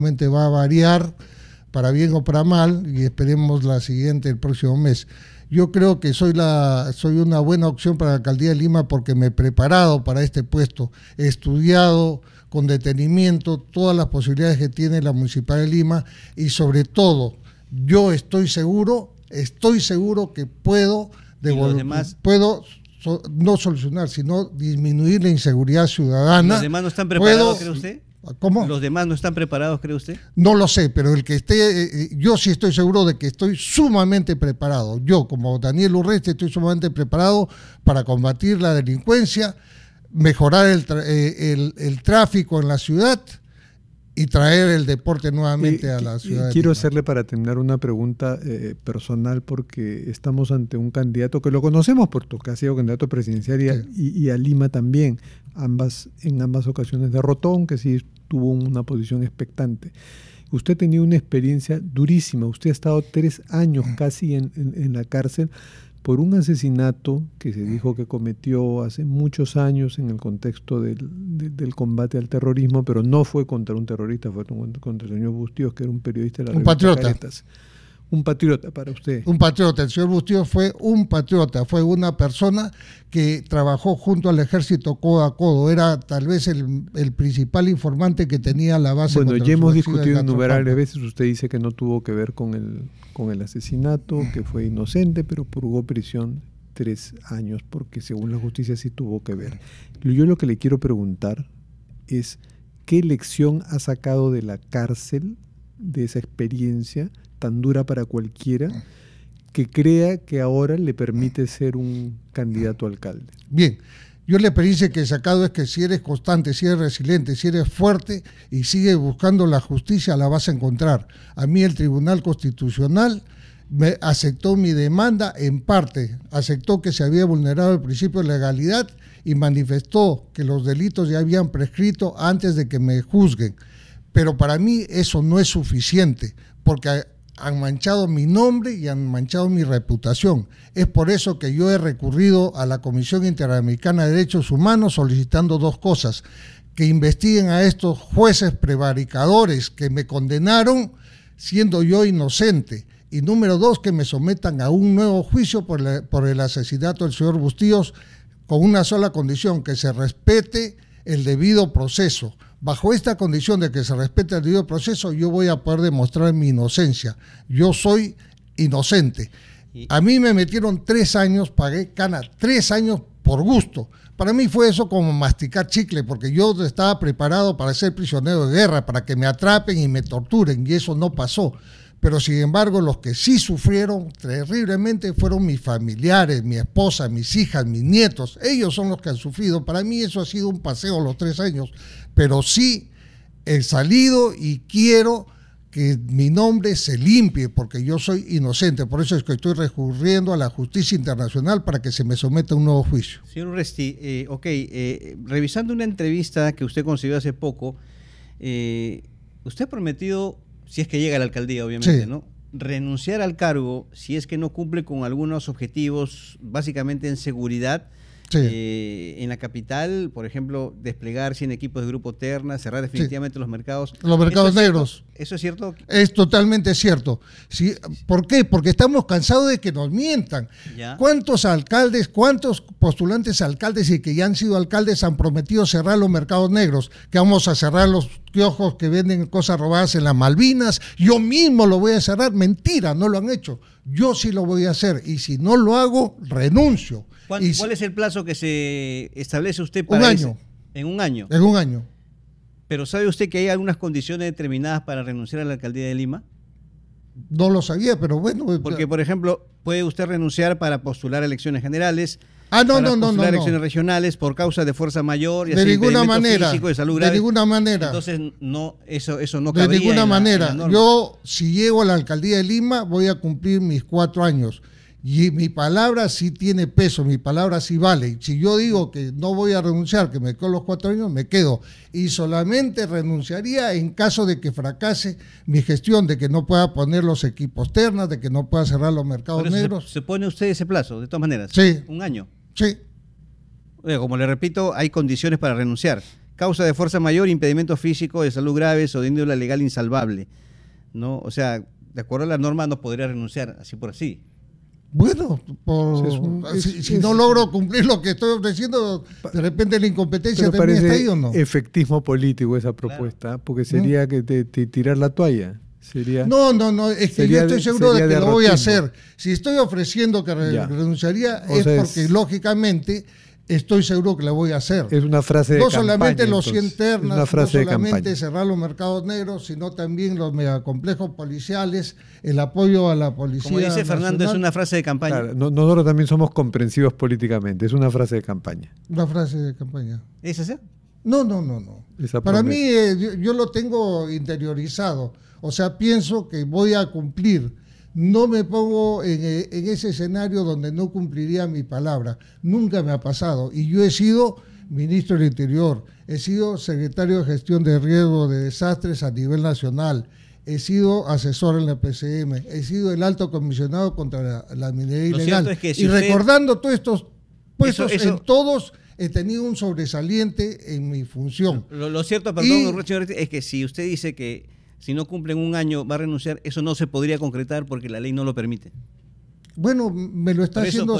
va a variar para bien o para mal, y esperemos la siguiente el próximo mes. Yo creo que soy una buena opción para la Alcaldía de Lima porque me he preparado para este puesto, he estudiado con detenimiento todas las posibilidades que tiene la Municipalidad de Lima y sobre todo yo estoy seguro que puedo no solucionar, sino disminuir la inseguridad ciudadana. ¿Los demás no están preparados, cree usted? ¿Cómo? ¿Los demás no están preparados, cree usted? No lo sé, pero el que esté, yo sí estoy seguro de que estoy sumamente preparado. Yo, como Daniel Urresti, estoy sumamente preparado para combatir la delincuencia, mejorar el tráfico en la ciudad y traer el deporte nuevamente a la ciudad. Quiero hacerle para terminar una pregunta personal, porque estamos ante un candidato que lo conocemos porque ha sido candidato presidencial y a Lima también, en ambas ocasiones derrotó, aunque sí tuvo una posición expectante. Usted tenía una experiencia durísima, usted ha estado 3 años casi en la cárcel por un asesinato que se dijo que cometió hace muchos años en el contexto del combate al terrorismo, pero no fue contra un terrorista, fue contra el señor Bustíos, que era un periodista de la revista patriota. Caretas. Un patriota para usted. Un patriota, el señor Bustíos fue un patriota, fue una persona que trabajó junto al ejército codo a codo, era tal vez el principal informante que tenía la base. Bueno, ya hemos discutido innumerables veces, usted dice que no tuvo que ver con el asesinato, que fue inocente, pero purgó prisión 3 años, porque según la justicia sí tuvo que ver. Yo lo que le quiero preguntar es, ¿qué lección ha sacado de la cárcel, de esa experiencia tan dura para cualquiera, que crea que ahora le permite ser un candidato a alcalde? Bien, yo la experiencia que he sacado es que si eres constante, si eres resiliente, si eres fuerte y sigues buscando la justicia, la vas a encontrar. A mí el Tribunal Constitucional me aceptó mi demanda en parte, aceptó que se había vulnerado el principio de legalidad y manifestó que los delitos ya habían prescrito antes de que me juzguen. Pero para mí eso no es suficiente, porque han manchado mi nombre y han manchado mi reputación. Es por eso que yo he recurrido a la Comisión Interamericana de Derechos Humanos solicitando 2 cosas: que investiguen a estos jueces prevaricadores que me condenaron siendo yo inocente, y número 2, que me sometan a un nuevo juicio por el asesinato del señor Bustíos, con una sola condición: que se respete el debido proceso. Bajo esta condición de que se respete el debido proceso, yo voy a poder demostrar mi inocencia. Yo soy inocente. A mí me metieron 3 años, pagué cana 3 años por gusto. Para mí fue eso como masticar chicle, porque yo estaba preparado para ser prisionero de guerra, para que me atrapen y me torturen, y eso no pasó. Pero sin embargo, los que sí sufrieron terriblemente fueron mis familiares, mi esposa, mis hijas, mis nietos. Ellos son los que han sufrido. Para mí eso ha sido un paseo los 3 años, pero sí he salido y quiero que mi nombre se limpie, porque yo soy inocente. Por eso es que estoy recurriendo a la justicia internacional para que se me someta a un nuevo juicio. Señor Urresti, revisando una entrevista que usted concedió hace poco, usted ha prometido, si es que llega a la alcaldía, obviamente, sí, ¿no?, renunciar al cargo si es que no cumple con algunos objetivos, básicamente en seguridad. Sí. En la capital, por ejemplo, desplegar 100 equipos de Grupo Terna, cerrar definitivamente, sí, los mercados. Los mercados negros. ¿Eso es cierto? Es totalmente cierto. Sí, ¿por qué? Porque estamos cansados de que nos mientan. ¿Ya? ¿Cuántos alcaldes, cuántos postulantes a alcaldes y que ya han sido alcaldes han prometido cerrar los mercados negros? Que vamos a cerrar los kioscos que venden cosas robadas en las Malvinas. Yo mismo lo voy a cerrar. Mentira, no lo han hecho. Yo sí lo voy a hacer, y si no lo hago, renuncio. ¿Cuál es el plazo que se establece usted para 1 año? ¿En 1 año? En 1 año. ¿Pero sabe usted que hay algunas condiciones determinadas para renunciar a la alcaldía de Lima? No lo sabía, pero bueno. Porque, por ejemplo, puede usted renunciar para postular elecciones generales, no. elecciones regionales por causa de fuerza mayor, y de así, ninguna manera, físico, de salud grave. De ninguna manera. Entonces, no, eso no cabría. De ninguna manera. En Yo, si llego a la alcaldía de Lima, voy a cumplir mis 4 años. Y mi palabra sí tiene peso, mi palabra sí vale. Si yo digo que no voy a renunciar, que me quedo los 4 años, me quedo. Y solamente renunciaría en caso de que fracase mi gestión, de que no pueda poner los equipos ternas, de que no pueda cerrar los mercados negros. ¿Se pone usted ese plazo, de todas maneras? Sí. 1 año. Sí. Como le repito, hay condiciones para renunciar. causa de fuerza mayor, impedimento físico, de salud graves o de índole legal insalvable, ¿no? O sea, de acuerdo a la norma no podría renunciar así por así. Bueno, si no logro cumplir lo que estoy ofreciendo, de repente la incompetencia también está ahí, ¿o no? Efectismo político esa propuesta, claro. Porque sería que tirar la toalla. Sería, no, es que yo estoy seguro de que lo voy a hacer. Si estoy ofreciendo que renunciaría, es porque lógicamente estoy seguro que la voy a hacer. Es una frase de campaña. No solamente los 100 ternas, no solamente de cerrar los mercados negros, sino también los megacomplejos policiales, el apoyo a la policía. Como dice Fernando, nacional. Es una frase de campaña. Claro, nosotros también somos comprensivos políticamente, es una frase de campaña. Una frase de campaña. ¿Es así? No. Para mí yo lo tengo interiorizado. O sea, pienso que voy a cumplir. No me pongo en ese escenario donde no cumpliría mi palabra. Nunca me ha pasado. Y yo he sido ministro del Interior, he sido secretario de Gestión de Riesgo de Desastres a nivel nacional, he sido asesor en la PCM, he sido el alto comisionado contra la minería ilegal. Es que si recordando todos estos puestos, en todos he tenido un sobresaliente en mi función. Lo cierto, perdón, es que si usted dice que si no cumple en un año va a renunciar, eso no se podría concretar porque la ley no lo permite. Bueno, me lo está haciendo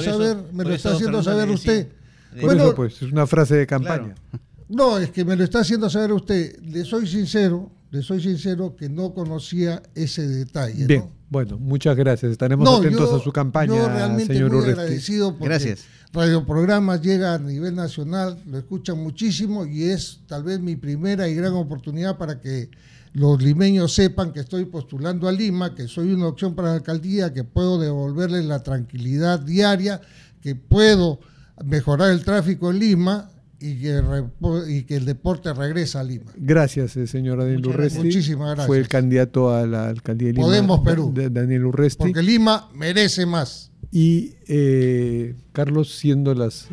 saber usted. Bueno, eso pues, es una frase de campaña. Claro. No, es que me lo está haciendo saber usted. Le soy sincero que no conocía ese detalle. Bien, ¿no? Bueno, muchas gracias. Estaremos atentos a su campaña, yo realmente señor muy Urresti. Agradecido porque gracias. Radioprogramas llega a nivel nacional, lo escuchan muchísimo y es tal vez mi primera y gran oportunidad para que los limeños sepan que estoy postulando a Lima, que soy una opción para la alcaldía, que puedo devolverles la tranquilidad diaria, que puedo mejorar el tráfico en Lima y que el deporte regresa a Lima. Gracias, señor Daniel Urresti. Muchísimas gracias. Fue el candidato a la alcaldía de Lima. Podemos Perú. Daniel Urresti. Porque Lima merece más. Y Carlos, siendo las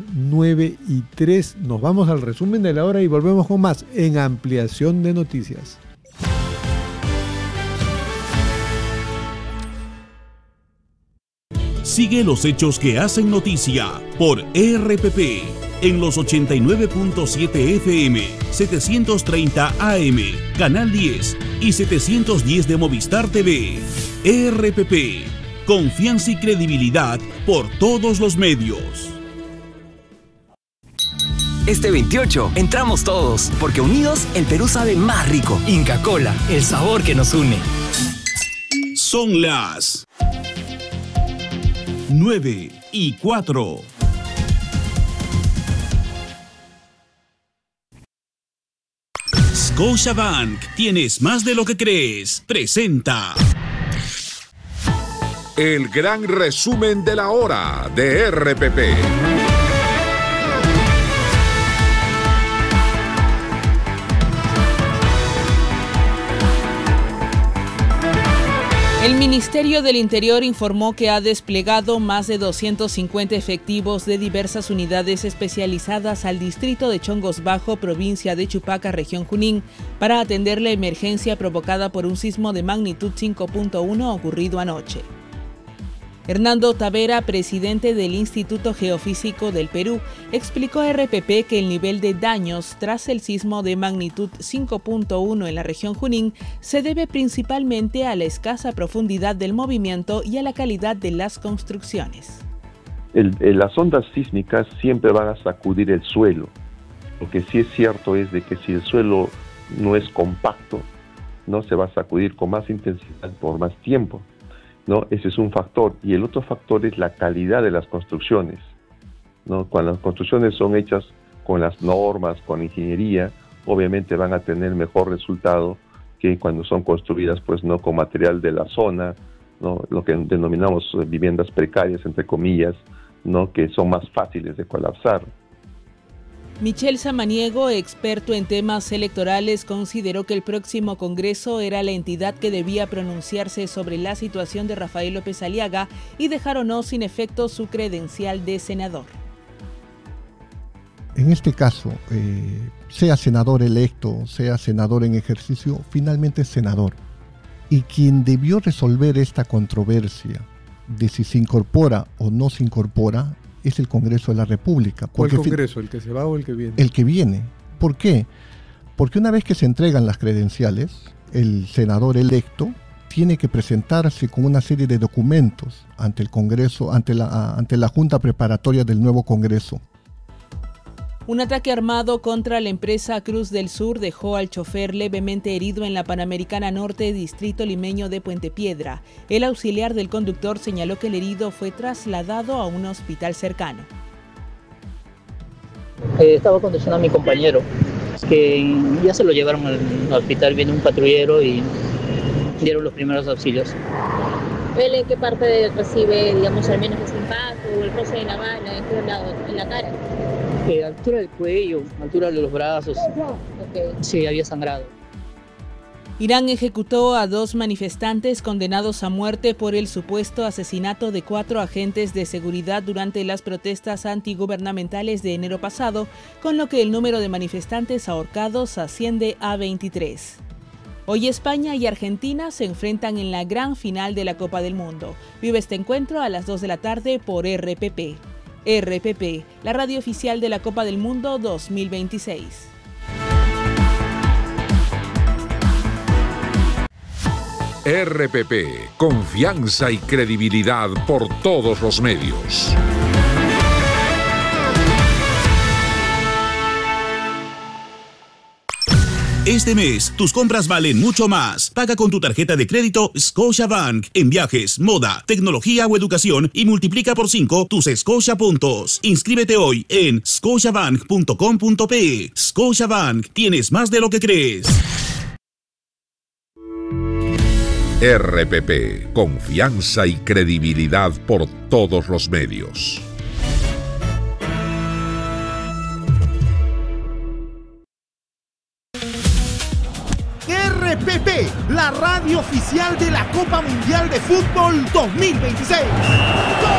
9:03, nos vamos al resumen de la hora y volvemos con más en Ampliación de Noticias. Sigue los hechos que hacen noticia por RPP en los 89.7 FM, 730 AM, Canal 10 y 710 de Movistar TV. RPP, confianza y credibilidad por todos los medios. Este 28 entramos todos, porque unidos el Perú sabe más rico. Inca Kola, el sabor que nos une. Son las 9:04. Scotiabank, tienes más de lo que crees. Presenta el gran resumen de la hora de RPP. El Ministerio del Interior informó que ha desplegado más de 250 efectivos de diversas unidades especializadas al distrito de Chongos Bajo, provincia de Chupaca, región Junín, para atender la emergencia provocada por un sismo de magnitud 5.1 ocurrido anoche. Hernando Tavera, presidente del Instituto Geofísico del Perú, explicó a RPP que el nivel de daños tras el sismo de magnitud 5.1 en la región Junín se debe principalmente a la escasa profundidad del movimiento y a la calidad de las construcciones. Las ondas sísmicas siempre van a sacudir el suelo. Lo que sí es cierto es de que si el suelo no es compacto, no se va a sacudir con más intensidad por más tiempo, ¿no? Ese es un factor. Y el otro factor es la calidad de las construcciones, ¿no? Cuando las construcciones son hechas con las normas, con ingeniería, obviamente van a tener mejor resultado que cuando son construidas pues no con material de la zona, ¿no? Lo que denominamos viviendas precarias, entre comillas, ¿no? Que son más fáciles de colapsar. Michel Samaniego, experto en temas electorales, consideró que el próximo Congreso era la entidad que debía pronunciarse sobre la situación de Rafael López Aliaga y dejar o no sin efecto su credencial de senador. En este caso, sea senador electo, sea senador en ejercicio, finalmente es senador. Y quien debió resolver esta controversia de si se incorpora o no se incorpora es el Congreso de la República. ¿Cuál Congreso? ¿El que se va o el que viene? El que viene. ¿Por qué? Porque una vez que se entregan las credenciales, el senador electo tiene que presentarse con una serie de documentos ante el Congreso, ante la Junta Preparatoria del nuevo Congreso. Un ataque armado contra la empresa Cruz del Sur dejó al chofer levemente herido en la Panamericana Norte, distrito limeño de Puente Piedra. El auxiliar del conductor señaló que el herido fue trasladado a un hospital cercano. Estaba conduciendo a mi compañero, que ya se lo llevaron al hospital, viene un patrullero y dieron los primeros auxilios. ¿Él en qué parte recibe, digamos, al menos ese impacto o el roce de la bala? ¿En qué lado? ¿En la cara? Altura del cuello, altura de los brazos. Okay. Sí, había sangrado. Irán ejecutó a 2 manifestantes condenados a muerte por el supuesto asesinato de 4 agentes de seguridad durante las protestas antigubernamentales de enero pasado, con lo que el número de manifestantes ahorcados asciende a 23. Hoy España y Argentina se enfrentan en la gran final de la Copa del Mundo. Vive este encuentro a las 2 de la tarde por RPP. RPP, la radio oficial de la Copa del Mundo 2026. RPP, confianza y credibilidad por todos los medios. Este mes, tus compras valen mucho más. Paga con tu tarjeta de crédito Scotiabank en viajes, moda, tecnología o educación y multiplica por 5 tus Scotia puntos. Inscríbete hoy en scotiabank.com.pe. Scotiabank, tienes más de lo que crees. RPP, confianza y credibilidad por todos los medios. RPP, la radio oficial de la Copa Mundial de Fútbol 2026.